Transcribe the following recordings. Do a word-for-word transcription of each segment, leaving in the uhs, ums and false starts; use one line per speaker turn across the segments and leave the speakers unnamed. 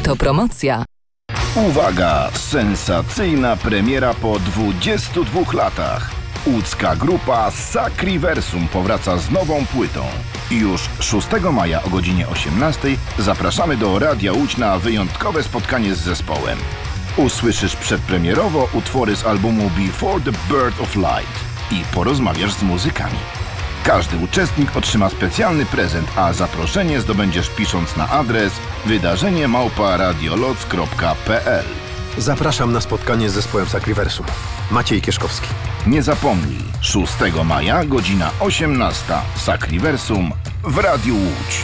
Autopromocja.
Uwaga! Sensacyjna premiera po dwudziestu dwóch latach. Łódzka grupa Sacriversum powraca z nową płytą. Już szóstego maja o godzinie osiemnastej zapraszamy do Radia Łódź na wyjątkowe spotkanie z zespołem. Usłyszysz przedpremierowo utwory z albumu Before the Birth of Light i porozmawiasz z muzykami. Każdy uczestnik otrzyma specjalny prezent, a zaproszenie zdobędziesz pisząc na adres wydarzenie małpa radioloc kropka p l.
Zapraszam na spotkanie z zespołem Sacriversum. Maciej Kieszkowski.
Nie zapomnij, szóstego maja, godzina osiemnasta. Sacriversum w Radiu Łódź.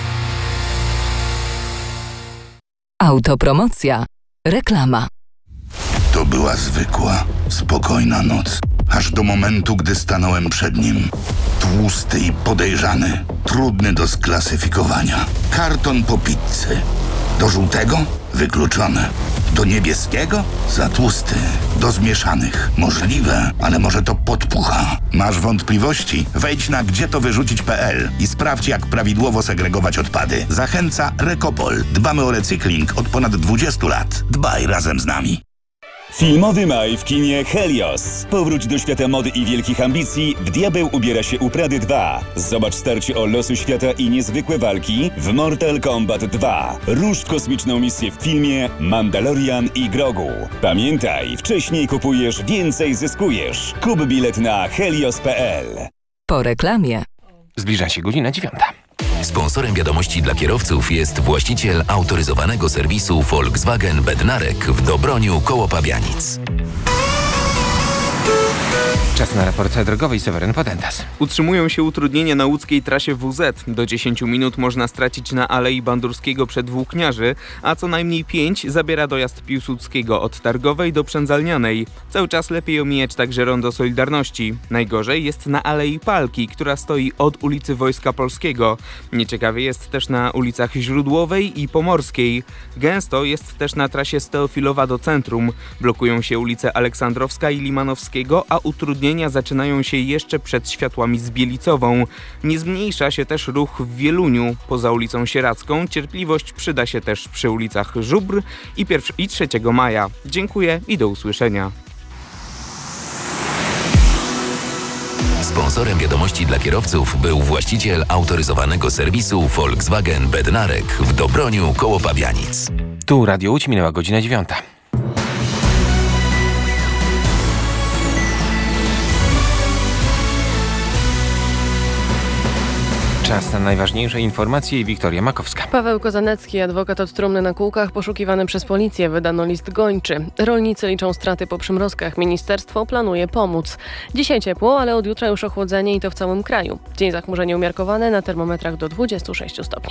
Autopromocja. Reklama.
To była zwykła, spokojna noc. Aż do momentu, gdy stanąłem przed nim. Tłusty i podejrzany. Trudny do sklasyfikowania. Karton po pizzy. Do żółtego? Wykluczone. Do niebieskiego? Za tłusty. Do zmieszanych? Możliwe, ale może to podpucha. Masz wątpliwości? Wejdź na gdzie to wyrzucić kropka p l i sprawdź, jak prawidłowo segregować odpady. Zachęca Recopol. Dbamy o recykling od ponad dwudziestu lat. Dbaj razem z nami.
Filmowy maj w kinie Helios. Powróć do świata mody i wielkich ambicji w Diabeł ubiera się u Prady dwa. Zobacz starcie o losy świata i niezwykłe walki w Mortal Kombat dwa. Rusz w kosmiczną misję w filmie Mandalorian i Grogu. Pamiętaj, wcześniej kupujesz, więcej zyskujesz. Kup bilet na helios kropka p l.
Po reklamie.
Zbliża się godzina dziewiąta.
Sponsorem wiadomości dla kierowców jest właściciel autoryzowanego serwisu Volkswagen Bednarek w Dobroniu koło Pabianic.
Czas na raport drogowy. Seweryn Potentas.
Utrzymują się utrudnienia na łódzkiej trasie W Z. Do dziesięciu minut można stracić na Alei Bandurskiego przed Włókniarzy, a co najmniej pięć zabiera dojazd Piłsudskiego od Targowej do Przędzalnianej. Cały czas lepiej omijać także Rondo Solidarności. Najgorzej jest na Alei Palki, która stoi od ulicy Wojska Polskiego. Nieciekawie jest też na ulicach Źródłowej i Pomorskiej. Gęsto jest też na trasie z Teofilowa do centrum. Blokują się ulice Aleksandrowska i Limanowskiego, a utrudnienia zaczynają się jeszcze przed światłami z Bielicową. Nie zmniejsza się też ruch w Wieluniu. Poza ulicą Sieradzką cierpliwość przyda się też przy ulicach Żubr i, pierwszy, i trzeciego maja. Dziękuję i do usłyszenia.
Sponsorem wiadomości dla kierowców był właściciel autoryzowanego serwisu Volkswagen Bednarek w Dobroniu koło Pabianic.
Tu Radio Łódź, minęła godzina dziewiąta. Czas na najważniejsze informacje i Wiktoria Makowska.
Paweł Kozanecki, adwokat od trumny na kółkach, poszukiwany przez policję. Wydano list gończy. Rolnicy liczą straty po przymrozkach. Ministerstwo planuje pomóc. Dzisiaj ciepło, ale od jutra już ochłodzenie i to w całym kraju. Dzień zachmurzenie umiarkowane, na termometrach do dwudziestu sześciu stopni.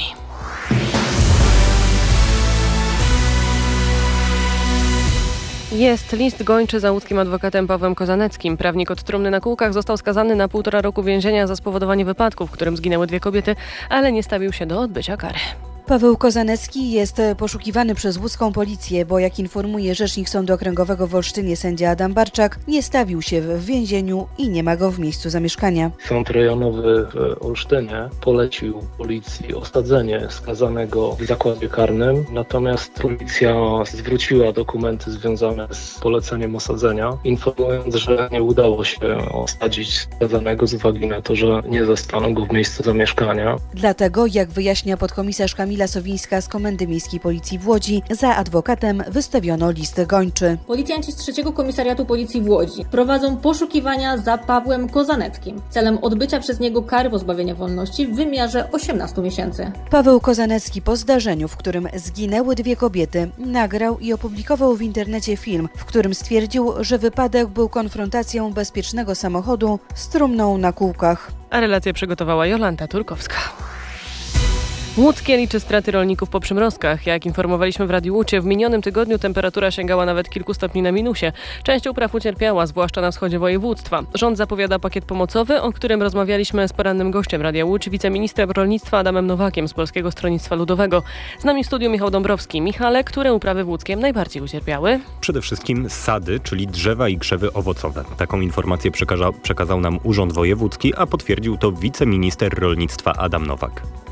Jest list gończy za łódzkim adwokatem Pawłem Kozaneckim. Prawnik od trumny na kółkach został skazany na półtora roku więzienia za spowodowanie wypadku, w którym zginęły dwie kobiety, ale nie stawił się do odbycia kary.
Paweł Kozanecki jest poszukiwany przez łódzką policję, bo jak informuje rzecznik Sądu Okręgowego w Olsztynie sędzia Adam Barczak, nie stawił się w więzieniu i nie ma go w miejscu zamieszkania.
Sąd rejonowy w Olsztynie polecił policji osadzenie skazanego w zakładzie karnym, natomiast policja zwróciła dokumenty związane z poleceniem osadzenia, informując, że nie udało się osadzić skazanego z uwagi na to, że nie zastano go w miejscu zamieszkania.
Dlatego, jak wyjaśnia podkomisarz Kamila Sowińska z Komendy Miejskiej Policji w Łodzi, za adwokatem wystawiono list gończy.
Policjanci z trzeciego Komisariatu Policji w Łodzi prowadzą poszukiwania za Pawłem Kozaneckim celem odbycia przez niego kary pozbawienia wolności w wymiarze osiemnastu miesięcy.
Paweł Kozanecki po zdarzeniu, w którym zginęły dwie kobiety, nagrał i opublikował w internecie film, w którym stwierdził, że wypadek był konfrontacją bezpiecznego samochodu z trumną na kółkach.
A relację przygotowała Jolanta Turkowska. Łódzkie liczy straty rolników po przymrozkach. Jak informowaliśmy w Radiu Łódź, w minionym tygodniu temperatura sięgała nawet kilku stopni na minusie. Część upraw ucierpiała, zwłaszcza na wschodzie województwa. Rząd zapowiada pakiet pomocowy, o którym rozmawialiśmy z porannym gościem Radia Łódź, wiceministrem rolnictwa Adamem Nowakiem z Polskiego Stronnictwa Ludowego. Z nami w studiu Michał Dąbrowski. Michale, które uprawy w Łódzkiem najbardziej ucierpiały?
Przede wszystkim sady, czyli drzewa i krzewy owocowe. Taką informację przekazał, przekazał nam Urząd Wojewódzki, a potwierdził to wiceminister rolnictwa Adam Nowak.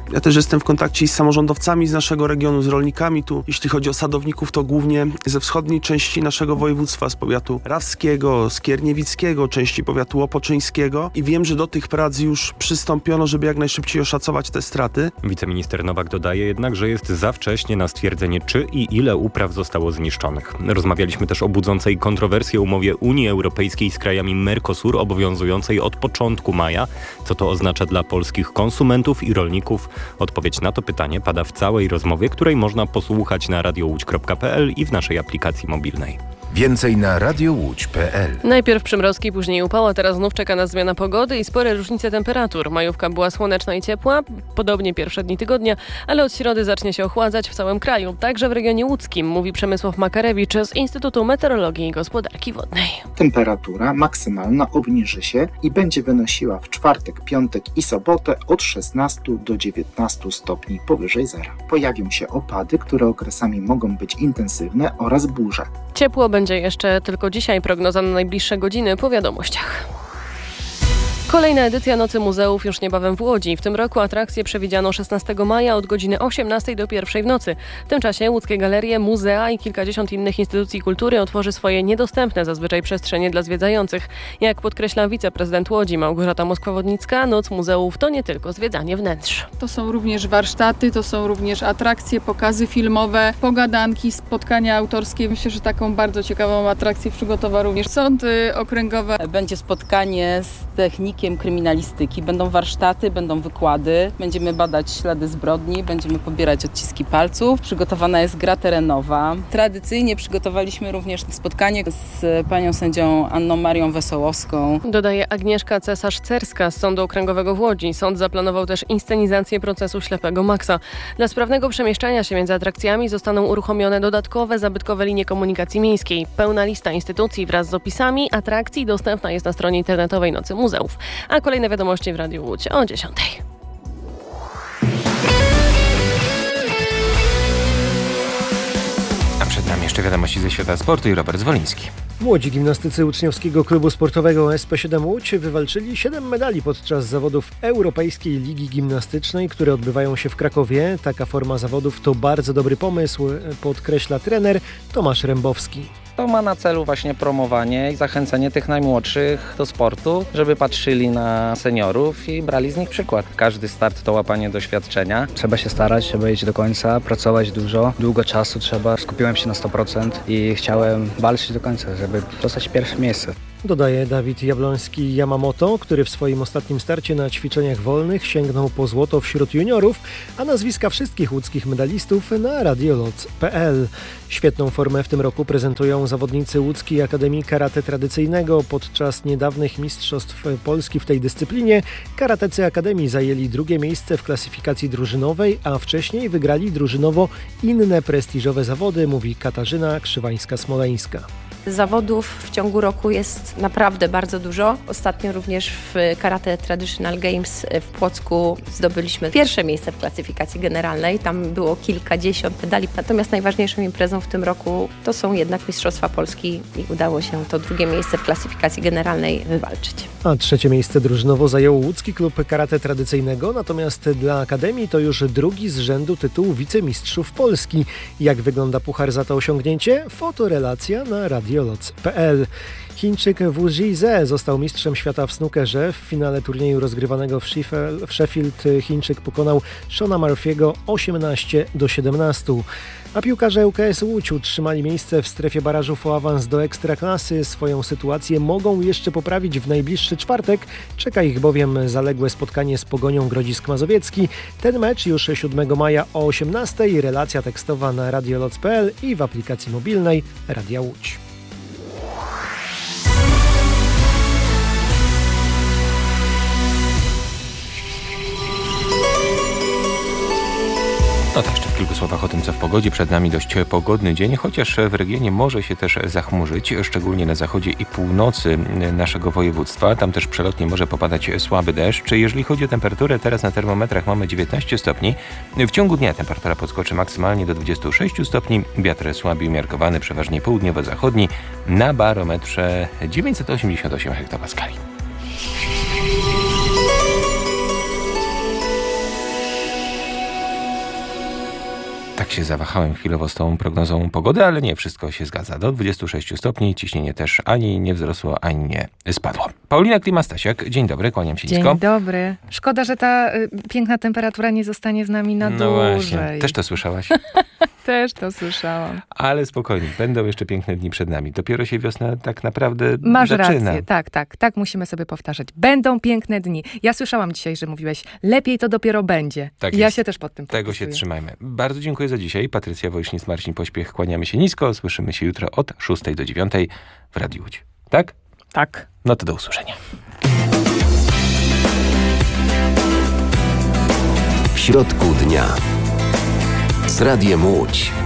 Ja też jestem w kontakcie z samorządowcami z naszego regionu, z rolnikami tu. Jeśli chodzi o sadowników, to głównie ze wschodniej części naszego województwa, z powiatu rawskiego, skierniewickiego, części powiatu łopoczyńskiego i wiem, że do tych prac już przystąpiono, żeby jak najszybciej oszacować te straty.
Wiceminister Nowak dodaje jednak, że jest za wcześnie na stwierdzenie, czy i ile upraw zostało zniszczonych. Rozmawialiśmy też o budzącej kontrowersję umowie Unii Europejskiej z krajami Mercosur obowiązującej od początku maja. Co to oznacza dla polskich konsumentów i rolników? Odpowiedź na to pytanie pada w całej rozmowie, której można posłuchać na radio łódź kropka p l i w naszej aplikacji mobilnej.
Więcej na radio łódź kropka p l.
Najpierw przymrozki, później upał, a teraz znów czeka nas zmiana pogody i spore różnice temperatur. Majówka była słoneczna i ciepła, podobnie pierwsze dni tygodnia, ale od środy zacznie się ochładzać w całym kraju, także w regionie łódzkim, mówi Przemysław Makarewicz z Instytutu Meteorologii i Gospodarki Wodnej.
Temperatura maksymalna obniży się i będzie wynosiła w czwartek, piątek i sobotę od szesnastu do dziewiętnastu stopni powyżej zera. Pojawią się opady, które okresami mogą być intensywne oraz burze.
Ciepło będzie jeszcze tylko dzisiaj, prognoza na najbliższe godziny po wiadomościach. Kolejna edycja Nocy Muzeów już niebawem w Łodzi. W tym roku atrakcję przewidziano szesnastego maja od godziny osiemnastej do pierwszej w nocy. W tym czasie łódzkie galerie, muzea i kilkadziesiąt innych instytucji kultury otworzy swoje niedostępne zazwyczaj przestrzenie dla zwiedzających. Jak podkreśla wiceprezydent Łodzi Małgorzata Moskwa-Wodnicka, Noc Muzeów to nie tylko zwiedzanie wnętrz.
To są również warsztaty, to są również atrakcje, pokazy filmowe, pogadanki, spotkania autorskie. Myślę, że taką bardzo ciekawą atrakcję przygotował również Sąd Okręgowy.
Będzie spotkanie z technikiem kryminalistyki, będą warsztaty, będą wykłady, będziemy badać ślady zbrodni, będziemy pobierać odciski palców. Przygotowana jest gra terenowa. Tradycyjnie przygotowaliśmy również spotkanie z panią sędzią Anną Marią Wesołowską.
Dodaje Agnieszka Cesarz-Cerska z Sądu Okręgowego w Łodzi. Sąd zaplanował też inscenizację procesu ślepego Maxa. Dla sprawnego przemieszczania się między atrakcjami zostaną uruchomione dodatkowe zabytkowe linie komunikacji miejskiej. Pełna lista instytucji wraz z opisami atrakcji dostępna jest na stronie internetowej Nocy Muzeów. A kolejne wiadomości w Radiu Łódź o dziesiątej.
A przed nami jeszcze wiadomości ze świata sportu i Robert Zwoliński.
Młodzi gimnastycy Uczniowskiego Klubu Sportowego S P siedem Łódź wywalczyli siedem medali podczas zawodów Europejskiej Ligi Gimnastycznej, które odbywają się w Krakowie. Taka forma zawodów to bardzo dobry pomysł, podkreśla trener Tomasz Rębowski.
To ma na celu właśnie promowanie i zachęcenie tych najmłodszych do sportu, żeby patrzyli na seniorów i brali z nich przykład. Każdy start to łapanie doświadczenia.
Trzeba się starać, trzeba iść do końca, pracować dużo, długo czasu trzeba. Skupiłem się na sto procent i chciałem walczyć do końca, żeby dostać pierwsze miejsce.
Dodaje Dawid Jabloński-Yamamoto, który w swoim ostatnim starcie na ćwiczeniach wolnych sięgnął po złoto wśród juniorów, a nazwiska wszystkich łódzkich medalistów na radioloc kropka p l. Świetną formę w tym roku prezentują zawodnicy Łódzkiej Akademii Karate Tradycyjnego. Podczas niedawnych mistrzostw Polski w tej dyscyplinie karatecy Akademii zajęli drugie miejsce w klasyfikacji drużynowej, a wcześniej wygrali drużynowo inne prestiżowe zawody, mówi Katarzyna Krzywańska-Smoleńska.
Zawodów w ciągu roku jest naprawdę bardzo dużo. Ostatnio również w Karate Traditional Games w Płocku zdobyliśmy pierwsze miejsce w klasyfikacji generalnej. Tam było kilkadziesiąt medali. Natomiast najważniejszą imprezą w tym roku to są jednak Mistrzostwa Polski i udało się to drugie miejsce w klasyfikacji generalnej wywalczyć.
A trzecie miejsce drużynowo zajął Łódzki Klub Karate Tradycyjnego, natomiast dla Akademii to już drugi z rzędu tytuł wicemistrzów Polski. Jak wygląda puchar za to osiągnięcie? Fotorelacja na radioloc kropka p l. Chińczyk Wu Zhize został mistrzem świata w snookerze. W finale turnieju rozgrywanego w Sheffield Chińczyk pokonał Shona Murphy'ego osiemnaście do siedemnastu. A piłkarze U K S Łódź utrzymali miejsce w strefie barażów o awans do Ekstraklasy. Swoją sytuację mogą jeszcze poprawić w najbliższy czwartek. Czeka ich bowiem zaległe spotkanie z Pogonią Grodzisk Mazowiecki. Ten mecz już siódmego maja o osiemnastej. Relacja tekstowa na radioloc kropka p l i w aplikacji mobilnej Radia Łódź.
No to jeszcze w kilku słowach o tym, co w pogodzie. Przed nami dość pogodny dzień, chociaż w regionie może się też zachmurzyć, szczególnie na zachodzie i północy naszego województwa. Tam też przelotnie może popadać słaby deszcz. Jeżeli chodzi o temperaturę, teraz na termometrach mamy dziewiętnaście stopni. W ciągu dnia temperatura podskoczy maksymalnie do dwudziestu sześciu stopni. Wiatr słaby umiarkowany, przeważnie południowo-zachodni. Na barometrze dziewięćset osiemdziesiąt osiem hektopaskali. Tak się zawahałem chwilowo z tą prognozą pogody, ale nie, wszystko się zgadza. Do dwudziestu sześciu stopni ciśnienie też ani nie wzrosło, ani nie spadło. Paulina Klima-Stasiak, dzień dobry, kłaniam się nisko.
Dzień dobry. Szkoda, że ta y, piękna temperatura nie zostanie z nami na
no
dłużej.
Właśnie. Też to słyszałaś?
Też to słyszałam.
Ale spokojnie, będą jeszcze piękne dni przed nami. Dopiero się wiosna tak naprawdę
Masz
zaczyna.
rację, tak, tak, tak musimy sobie powtarzać. Będą piękne dni. Ja słyszałam dzisiaj, że mówiłeś, lepiej to dopiero będzie.
Tak
I ja
jest.
się też pod tym
Tego
podpisuję.
się trzymajmy. Bardzo dziękuję za dzisiaj. Patrycja Wojsznic, Marcin Pośpiech, kłaniamy się nisko. Słyszymy się jutro od szóstej do dziewiątej w Radiu Łódź. Tak?
Tak.
No to do usłyszenia.
W środku dnia z Radiem Łódź.